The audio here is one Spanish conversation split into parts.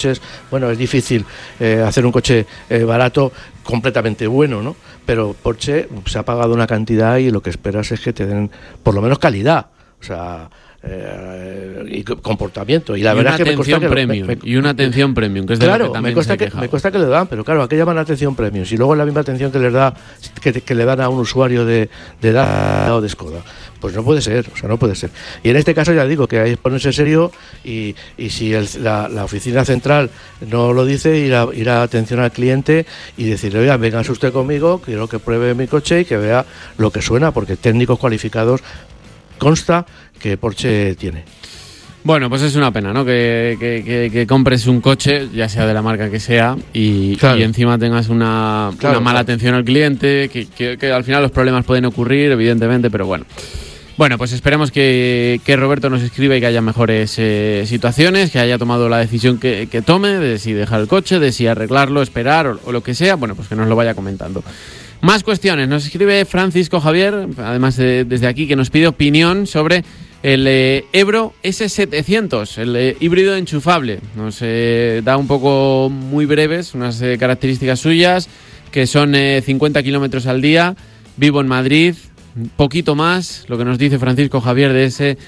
coches, bueno, es difícil hacer un coche barato completamente bueno, ¿no? Pero Porsche se ha pagado una cantidad y lo que esperas es que te den por lo menos calidad, o sea, y comportamiento. Y la verdad es que me consta que y una atención premium, que es de claro, lo que también me consta que le dan, pero claro, ¿a qué llaman atención premium? Si luego es la misma atención que les da que le dan a un usuario de Dacia o de Skoda. Pues no puede ser, o sea, no puede ser. Y en este caso ya digo que hay que ponerse serio y si la oficina central no lo dice, ir a atención al cliente y decirle, oiga, véngase usted conmigo, quiero que pruebe mi coche y que vea lo que suena, porque técnicos cualificados consta que Porsche tiene. Bueno, pues es una pena, ¿no? Que compres un coche, ya sea de la marca que sea, y encima tengas una mala atención al cliente, que al final los problemas pueden ocurrir, evidentemente, pero bueno. Bueno, pues esperemos que Roberto nos escriba y que haya mejores situaciones, que haya tomado la decisión que tome, de si dejar el coche, de si arreglarlo, esperar o lo que sea, bueno, pues que nos lo vaya comentando. Más cuestiones, nos escribe Francisco Javier, además desde aquí, que nos pide opinión sobre el Ebro S700, el híbrido enchufable. Nos da un poco muy breves unas características suyas, que son 50 kilómetros al día, vivo en Madrid, poquito más, lo que nos dice Francisco Javier de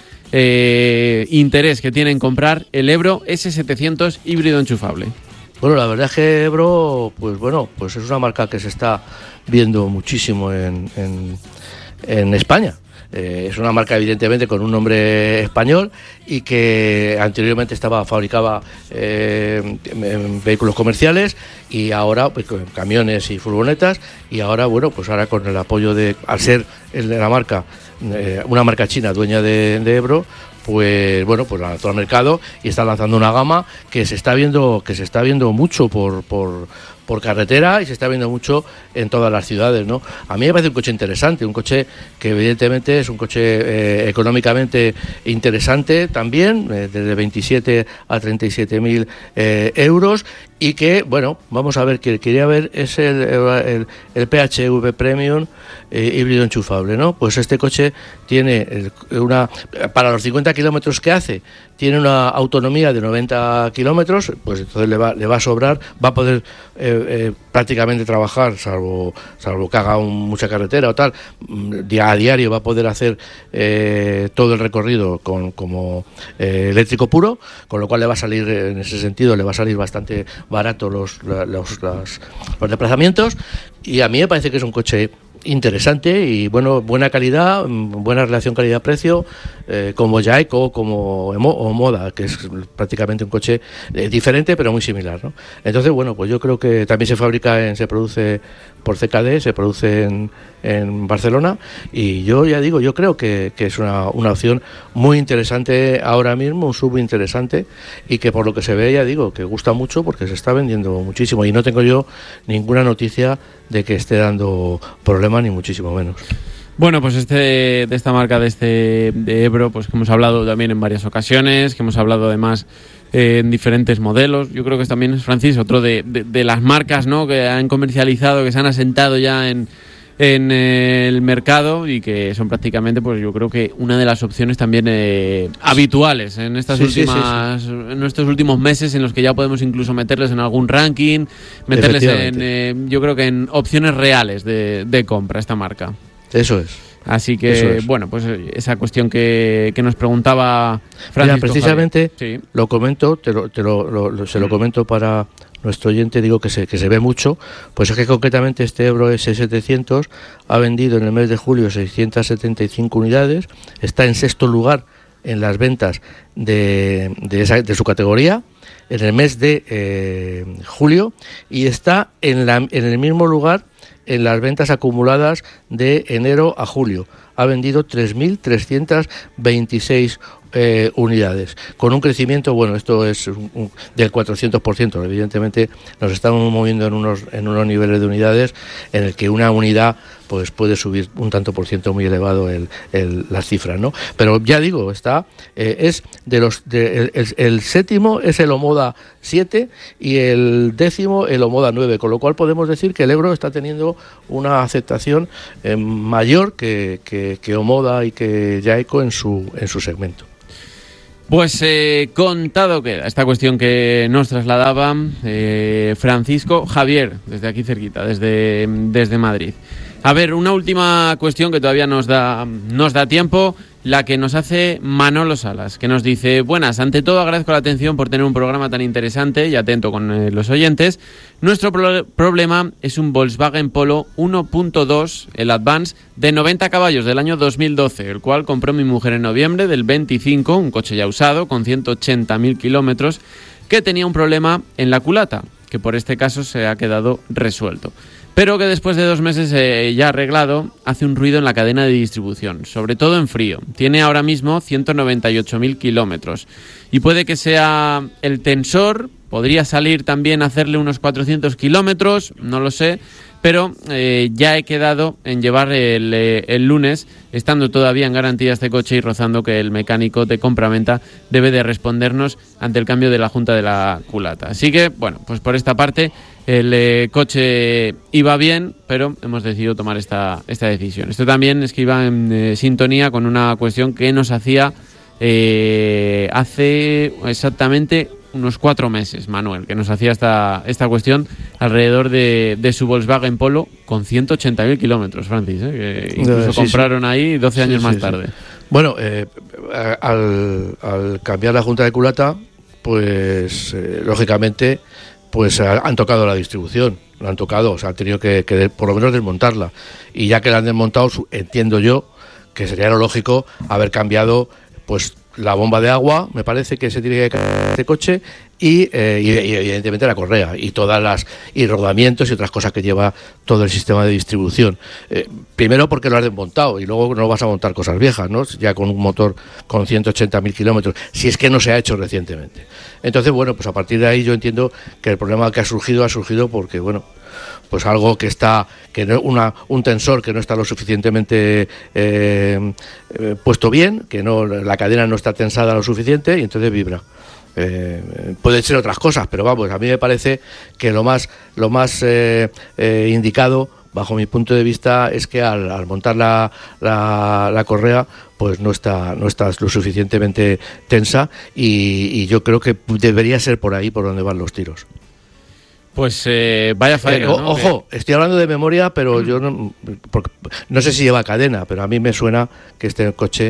ese interés que tiene en comprar el Ebro S700 híbrido enchufable. Bueno, la verdad es que Ebro, pues es una marca que se está viendo muchísimo en España. Es una marca evidentemente con un nombre español y que anteriormente fabricaba en vehículos comerciales y ahora pues con camiones y furgonetas, y ahora pues ahora con el apoyo al ser la marca una marca china dueña de Ebro, pues la lanzó al mercado y está lanzando una gama que se está viendo mucho por carretera y se está viendo mucho en todas las ciudades, ¿no? A mí me parece un coche interesante, un coche que evidentemente es un coche económicamente interesante también, desde 27 a 37.000 euros, y que, vamos a ver, que quería ver es el PHEV Premium híbrido enchufable, ¿no? Pues este coche tiene para los 50 kilómetros que hace, tiene una autonomía de 90 kilómetros, pues entonces le va a sobrar, va a poder prácticamente trabajar, salvo que haga mucha carretera o tal, a diario va a poder hacer todo el recorrido como eléctrico puro, con lo cual le va a salir, en ese sentido, le va a salir bastante barato los desplazamientos, y a mí me parece que es un coche interesante y buena calidad, buena relación calidad-precio, como Jayco o Moda, que es prácticamente un coche diferente pero muy similar, ¿no? Entonces, pues yo creo que también se produce por CKD, se produce en Barcelona, y yo creo que es una opción muy interesante ahora mismo, un sub interesante, y que por lo que se ve, que gusta mucho porque se está vendiendo muchísimo, y no tengo yo ninguna noticia de que esté dando problemas, ni muchísimo menos. Bueno, pues de esta marca de Ebro, pues que hemos hablado también en varias ocasiones, que hemos hablado además en diferentes modelos. Yo creo que también es, Francis, otro de las marcas, ¿no?, que han comercializado, que se han asentado ya en el mercado y que son prácticamente, pues yo creo que una de las opciones también habituales en estas en estos últimos meses, en los que ya podemos incluso meterles en algún ranking, meterles yo creo que en opciones reales de compra esta marca. Eso es. Así que, pues esa cuestión que nos preguntaba Francisco. Mira, precisamente lo comento, se lo comento para nuestro oyente, digo que se ve mucho, pues es que concretamente este Ebro S700 ha vendido en el mes de julio 675 unidades, está en sexto lugar en las ventas de su categoría en el mes de julio, y está en el mismo lugar en las ventas acumuladas de enero a julio. Ha vendido 3.326 unidades, con un crecimiento, esto es del 400%. Evidentemente nos estamos moviendo en unos niveles de unidades en el que una unidad pues puede subir un tanto por ciento muy elevado las cifras, ¿no? Pero ya digo, es el séptimo es el Omoda 7 y el décimo el Omoda 9, con lo cual podemos decir que el Ebro está teniendo una aceptación mayor que Omoda y que Jayco en su segmento. Pues contado queda esta cuestión que nos trasladaba Francisco Javier, desde aquí cerquita, desde Madrid. A ver, una última cuestión que todavía nos da tiempo, la que nos hace Manolo Salas, que nos dice: buenas, ante todo agradezco la atención por tener un programa tan interesante y atento con los oyentes. Nuestro problema es un Volkswagen Polo 1.2, el Advance, de 90 caballos del año 2012, el cual compró mi mujer en noviembre del 25, un coche ya usado, con 180.000 kilómetros, que tenía un problema en la culata, que por este caso se ha quedado resuelto, pero que después de 2 meses ya arreglado, hace un ruido en la cadena de distribución, sobre todo en frío. Tiene ahora mismo 198.000 kilómetros. Y puede que sea el tensor, podría salir también a hacerle unos 400 kilómetros, no lo sé, pero ya he quedado en llevar el lunes, estando todavía en garantía este coche y rozando que el mecánico de compraventa debe de respondernos ante el cambio de la junta de la culata. Así que, bueno, pues por esta parte el coche iba bien, pero hemos decidido tomar esta decisión. Esto también es que iba en sintonía con una cuestión que nos hacía hace exactamente unos 4 meses, Manuel, que nos hacía esta cuestión alrededor de su Volkswagen Polo con 180.000 kilómetros, Francis, que incluso compraron ahí 12 años más tarde. Bueno, al cambiar la junta de culata, pues lógicamente pues han tocado la distribución, lo han tocado, o sea, han tenido que por lo menos desmontarla, y ya que la han desmontado, entiendo yo que sería lo lógico haber cambiado pues la bomba de agua, me parece que se tiene que cambiar este coche, y evidentemente la correa y y rodamientos y otras cosas que lleva todo el sistema de distribución. Primero porque lo has desmontado y luego no vas a montar cosas viejas, ¿no? Ya con un motor con 180.000 kilómetros, si es que no se ha hecho recientemente. Entonces, bueno, pues a partir de ahí yo entiendo que el problema que ha surgido porque, bueno, pues algo un tensor que no está lo suficientemente puesto bien, que la cadena no está tensada lo suficiente y entonces vibra. Pueden ser otras cosas, pero vamos, a mí me parece que lo más indicado, bajo mi punto de vista, es que al montar la correa pues no está lo suficientemente tensa, y yo creo que debería ser por ahí por donde van los tiros. Pues vaya faena, ¿no? Ojo, estoy hablando de memoria, pero yo no sé si lleva cadena, pero a mí me suena que este coche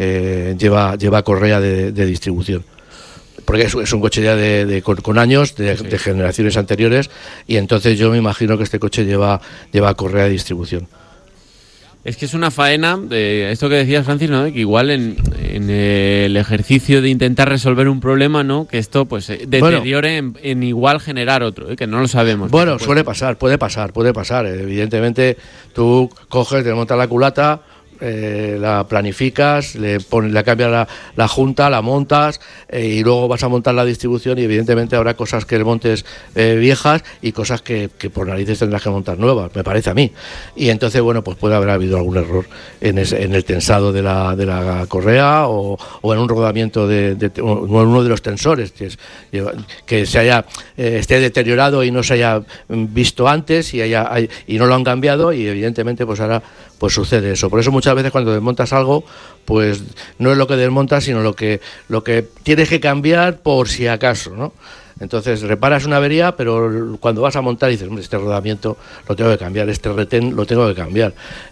lleva correa de distribución. Porque es un coche ya con años, de generaciones anteriores, y entonces yo me imagino que este coche lleva correa de distribución. Es que es una faena, esto que decías, Francis, ¿no? Que igual en el ejercicio de intentar resolver un problema, ¿no? Que esto pues deteriore en igual generar otro, que no lo sabemos. Bueno, puede pasar. Evidentemente, tú coges, te montas la culata, la planificas, le cambias la junta, la montas, y luego vas a montar la distribución, y evidentemente habrá cosas que montes viejas y cosas que por narices tendrás que montar nuevas, me parece a mí. Y entonces, bueno, pues puede haber habido algún error en el tensado de la correa, o en un rodamiento o en uno de los tensores que esté deteriorado y no se haya visto antes y no lo han cambiado, y evidentemente pues ahora pues sucede eso. Por eso muchas veces cuando desmontas algo, pues no es lo que desmontas, sino lo que tienes que cambiar por si acaso, ¿no? Entonces reparas una avería, pero cuando vas a montar dices, hombre, este rodamiento lo tengo que cambiar, este retén lo tengo que cambiar.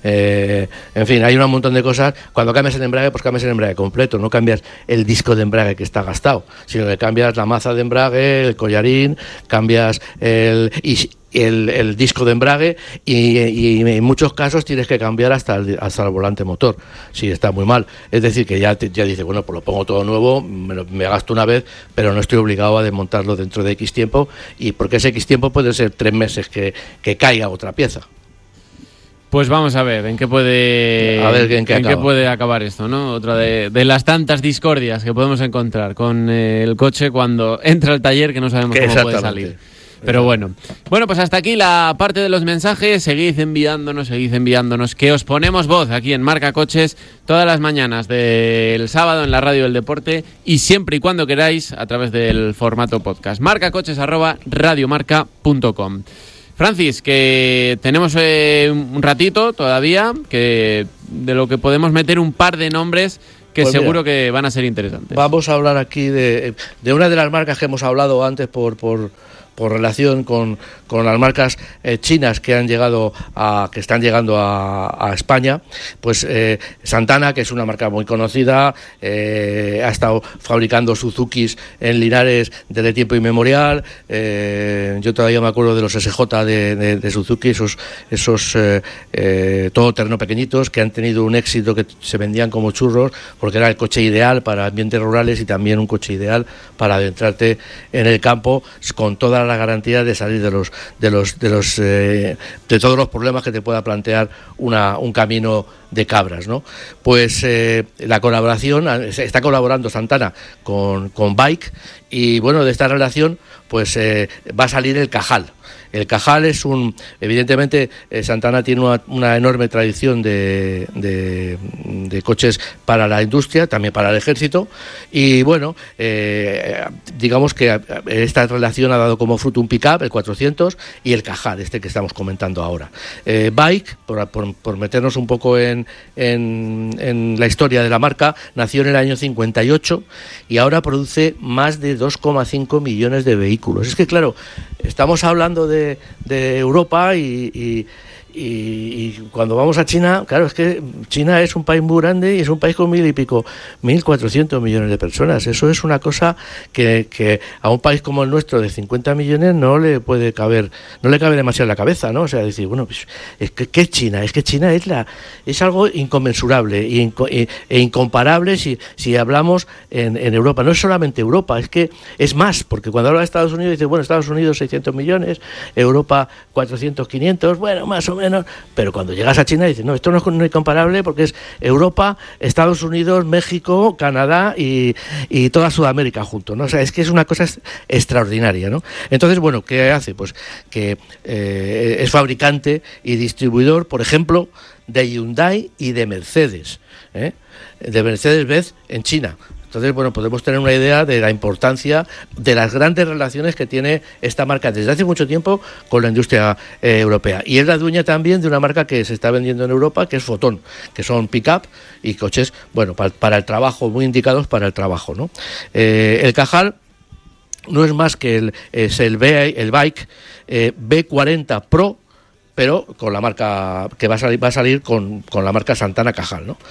En fin, hay un montón de cosas. Cuando cambias el embrague, pues cambias el embrague completo, no cambias el disco de embrague que está gastado, sino que cambias la maza de embrague, el collarín, cambias el disco de embrague, y en muchos casos tienes que cambiar hasta el volante motor si está muy mal. Es decir, que ya dices, bueno, pues lo pongo todo nuevo, me gasto una vez, pero no estoy obligado a desmontarlo dentro de X tiempo, y porque ese X tiempo puede ser 3 meses que caiga otra pieza. Pues vamos a ver en qué puede acabar esto, ¿no? Otra de las tantas discordias que podemos encontrar con el coche cuando entra al taller, que no sabemos cómo puede salir. Pero bueno, pues hasta aquí la parte de los mensajes. Seguid enviándonos, que os ponemos voz aquí en Marca Coches todas las mañanas del sábado en la Radio del Deporte, y siempre y cuando queráis a través del formato podcast. marcacoches@radiomarca.com. Francis, que tenemos un ratito todavía, que de lo que podemos meter un par de nombres que pues seguro que van a ser interesantes. Vamos a hablar aquí de una de las marcas que hemos hablado antes por relación con las marcas chinas que están llegando a España. Pues Santana, que es una marca muy conocida, ha estado fabricando Suzukis en Linares desde tiempo inmemorial. Yo todavía me acuerdo de los SJ de Suzuki, esos todoterreno pequeñitos que han tenido un éxito, que se vendían como churros, porque era el coche ideal para ambientes rurales y también un coche ideal para adentrarte en el campo con toda la garantía de salir de todos los problemas que te pueda plantear un camino de cabras, ¿no? Pues la colaboración, está colaborando Santana con Bike, y bueno, de esta relación pues va a salir el Cajal. El Cajal es evidentemente Santana tiene una enorme tradición de coches para la industria, también para el ejército, y bueno, digamos que esta relación ha dado como fruto un pick-up, el 400, y el Cajal, este que estamos comentando ahora. Bike, por meternos un poco en la historia de la marca, nació en el año 58 y ahora produce más de 2,5 millones de vehículos. Es que claro, estamos hablando de Europa y cuando vamos a China, claro, es que China es un país muy grande y es un país con 1.400 millones de personas. Eso es una cosa que a un país como el nuestro de 50 millones no le cabe demasiado en la cabeza, ¿no? O sea, decir, bueno, pues es que ¿qué es China? Es que China es algo inconmensurable e incomparable si hablamos en Europa. No es solamente Europa, es que es más, porque cuando habla de Estados Unidos dice, bueno, Estados Unidos 600 millones, Europa 400, 500, bueno, más o menos. Pero cuando llegas a China dices, no, esto no es comparable, porque es Europa, Estados Unidos, México, Canadá y toda Sudamérica junto, ¿no? O sea, es que es una cosa extraordinaria, ¿no? Entonces, bueno, ¿qué hace? Pues que es fabricante y distribuidor, por ejemplo, de Hyundai y de Mercedes, de Mercedes-Benz en China. Entonces, bueno, podemos tener una idea de la importancia de las grandes relaciones que tiene esta marca desde hace mucho tiempo con la industria europea. Y es la dueña también de una marca que se está vendiendo en Europa, que es Foton, que son pick-up y coches, bueno, para el trabajo, muy indicados para el trabajo, ¿no? El Cajal no es más que el Bike B40 Pro, pero con la marca que va a salir con la marca Santana Cajal, ¿no?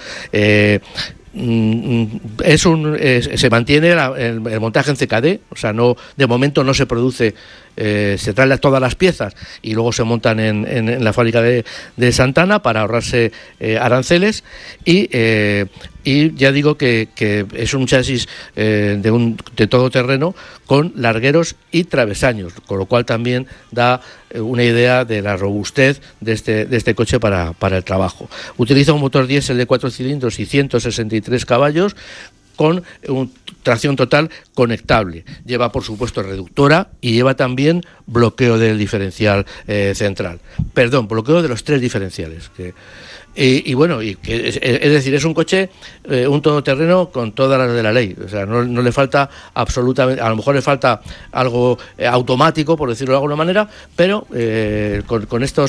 Se mantiene el montaje en CKD, o sea, no, de momento no se produce, se traen todas las piezas y luego se montan en la fábrica de Santana para ahorrarse aranceles, y ya digo que es un chasis de todo terreno con largueros y travesaños, con lo cual también da una idea de la robustez de este coche para el trabajo. Utiliza un motor diésel de 4 cilindros y 163 caballos con tracción total conectable. Lleva, por supuesto, reductora y lleva también bloqueo del diferencial central. Perdón, bloqueo de los 3 diferenciales. Es decir, es un coche, un todoterreno con todas las de la ley. O sea, no le falta absolutamente, a lo mejor le falta algo automático, por decirlo de alguna manera, pero con estos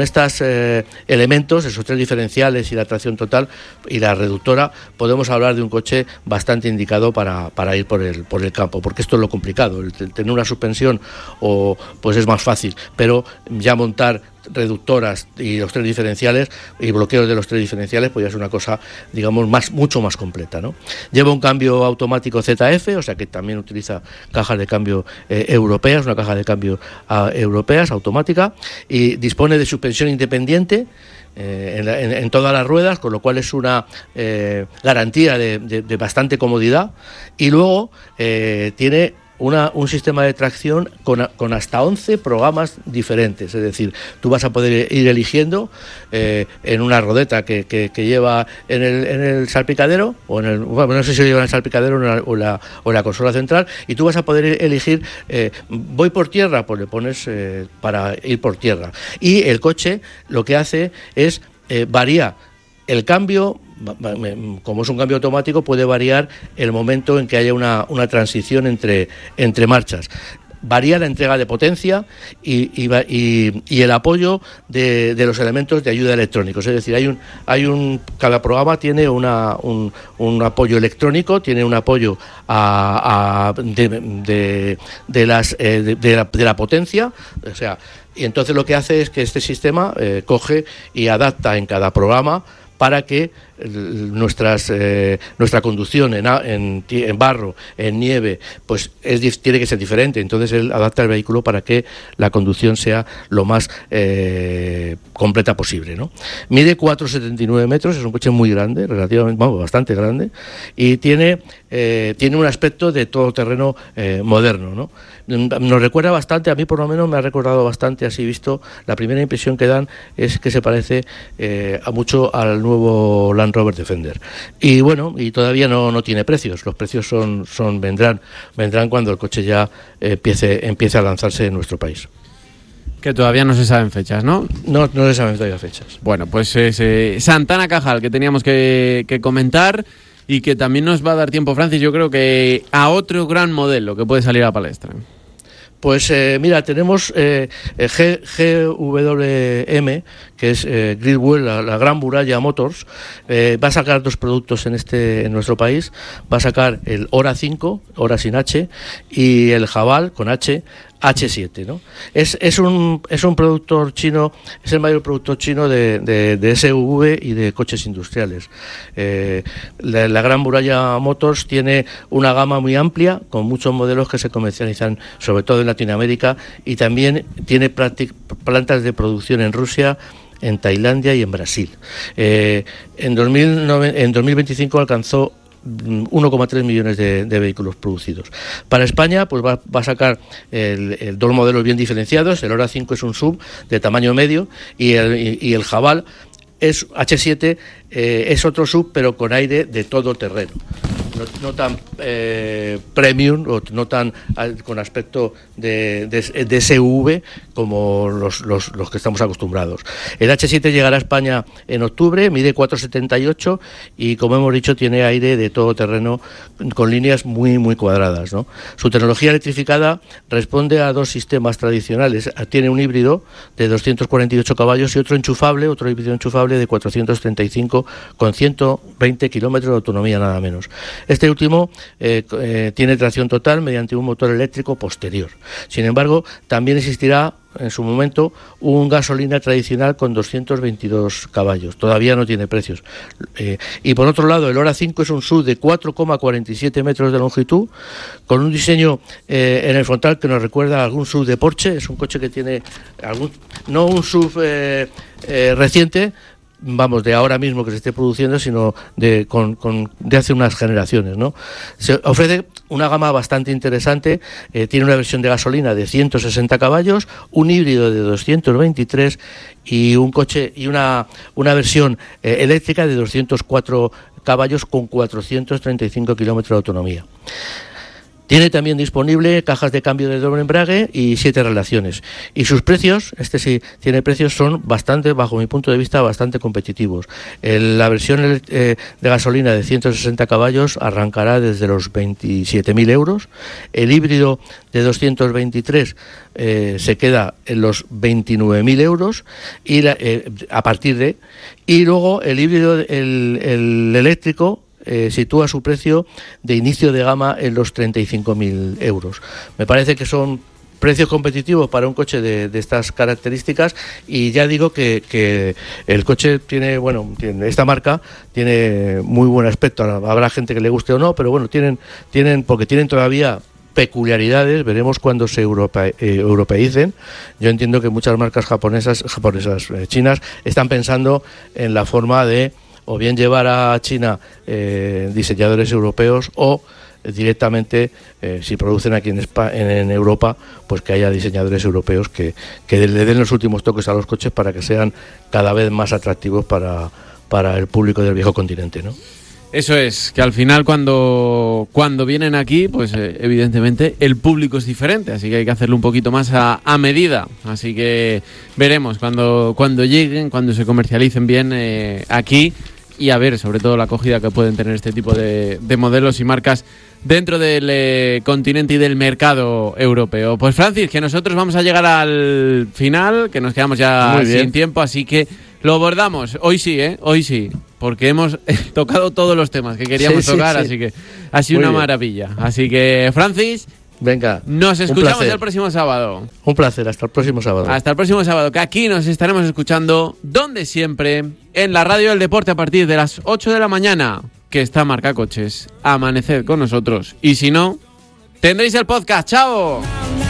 elementos, esos 3 diferenciales y la tracción total y la reductora, podemos hablar de un coche bastante indicado para ir por el campo, porque esto es lo complicado. El tener una suspensión pues es más fácil, pero ya montar reductoras y los 3 diferenciales y bloqueos de los 3 diferenciales, pues ya es una cosa, digamos, mucho más completa, ¿no? Lleva un cambio automático ZF, o sea que también utiliza cajas de cambio europeas, una caja de cambio europeas automática, y dispone de suspensión independiente en todas las ruedas, con lo cual es una garantía de bastante comodidad, y luego tiene un sistema de tracción con hasta 11 programas diferentes. Es decir, tú vas a poder ir eligiendo en una rodeta que lleva en el salpicadero, no sé si lo lleva en el salpicadero o la consola central, y tú vas a poder elegir, voy por tierra, pues le pones para ir por tierra. Y el coche lo que hace es varía el cambio. Como es un cambio automático, puede variar el momento en que haya una transición entre marchas. varía la entrega de potencia y el apoyo de los elementos de ayuda electrónicos. Es decir, cada programa tiene un apoyo electrónico, tiene un apoyo de la potencia, o sea, y entonces lo que hace es que este sistema coge y adapta en cada programa para que nuestra conducción en barro, en nieve, pues tiene que ser diferente. Entonces él adapta el vehículo para que la conducción sea lo más completa posible, ¿no? Mide 4,79 metros, es un coche muy grande, relativamente, bastante grande, y tiene un aspecto de todoterreno moderno, ¿no? Nos recuerda bastante, a mí por lo menos me ha recordado bastante, así visto, la primera impresión que dan es que se parece mucho al nuevo Land Rover Defender. Y bueno, y todavía no tiene precios. Los precios vendrán cuando el coche ya empiece a lanzarse en nuestro país. Que todavía no se saben fechas, ¿no? No se saben todavía fechas. Bueno, pues Santana Cajal, que teníamos que comentar y que también nos va a dar tiempo, Francis, yo creo que a otro gran modelo que puede salir a la palestra. Pues mira, tenemos GWM, que es Great, la Gran Muralla Motors. Va a sacar 2 productos en nuestro país. Va a sacar el Hora 5, Hora sin H, y el Haval con H, H7, ¿no? Es un productor chino, es el mayor productor chino de SUV y de coches industriales. La Gran Muralla Motors tiene una gama muy amplia, con muchos modelos que se comercializan sobre todo en Latinoamérica, y también tiene plantas de producción en Rusia, en Tailandia y en Brasil. En 2025 alcanzó 1,3 millones de vehículos producidos. Para España, pues va a sacar 2 modelos bien diferenciados. El Hora 5 es un SUV de tamaño medio y el Haval es H7, es otro SUV pero con aire de todo terreno. No tan premium o no tan con aspecto de SUV como los que estamos acostumbrados. El H7 llegará a España en octubre, mide 4,78 y, como hemos dicho, tiene aire de todo terreno con líneas muy muy cuadradas, ¿no? Su tecnología electrificada responde a 2 sistemas tradicionales. Tiene un híbrido de 248 caballos y otro híbrido enchufable de 435 con 120 kilómetros de autonomía, nada menos. Este último tiene tracción total mediante un motor eléctrico posterior. Sin embargo, también existirá en su momento un gasolina tradicional con 222 caballos. Todavía no tiene precios. Y por otro lado, el Hora 5 es un SUV de 4,47 metros de longitud, con un diseño en el frontal que nos recuerda a algún SUV de Porsche. Es un coche que tiene no un SUV reciente, vamos, de ahora mismo que se esté produciendo, sino de hace unas generaciones, ¿no? Se ofrece una gama bastante interesante. Tiene una versión de gasolina de 160 caballos, un híbrido de 223 y un coche y una versión eléctrica de 204 caballos con 435 kilómetros de autonomía. Tiene también disponible cajas de cambio de doble embrague y 7 relaciones. Y sus precios, tiene precios, son bastante, bajo mi punto de vista, bastante competitivos. La versión de gasolina de 160 caballos arrancará desde los 27.000 euros. El híbrido de 223 se queda en los 29.000 euros y a partir de... Y luego el híbrido, el eléctrico, sitúa su precio de inicio de gama en los 35.000 euros. Me parece que son precios competitivos para un coche de estas características, y ya digo que el coche tiene esta marca tiene muy buen aspecto. Habrá gente que le guste o no, pero bueno, tienen todavía peculiaridades. Veremos cuando se europeicen. Yo entiendo que muchas marcas japonesas, chinas, están pensando en la forma de o bien llevar a China diseñadores europeos o directamente, si producen aquí en Europa, pues que haya diseñadores europeos que le den los últimos toques a los coches para que sean cada vez más atractivos para el público del viejo continente, ¿no? Eso es, que al final cuando vienen aquí, pues evidentemente el público es diferente, así que hay que hacerlo un poquito más a medida. Así que veremos cuando lleguen, cuando se comercialicen bien aquí, y a ver sobre todo la acogida que pueden tener este tipo de modelos y marcas dentro del continente y del mercado europeo. Pues Francis, que nosotros vamos a llegar al final, que nos quedamos ya sin tiempo, así que lo abordamos. Hoy sí, hoy sí, porque hemos tocado todos los temas que queríamos tocar, así que ha sido una maravilla. Así que, Francis, venga, nos escuchamos el próximo sábado. Un placer, hasta el próximo sábado. Hasta el próximo sábado, que aquí nos estaremos escuchando donde siempre, en la radio del deporte a partir de las 8 de la mañana, que está Marca Coches. Amaneced con nosotros. Y si no, tendréis el podcast. ¡Chao!